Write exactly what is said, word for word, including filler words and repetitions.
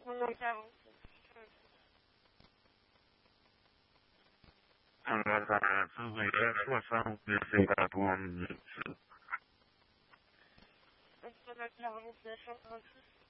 不能这样子。 Allora, tu adesso sono più sentato un mix. Non sono这样子，说的是。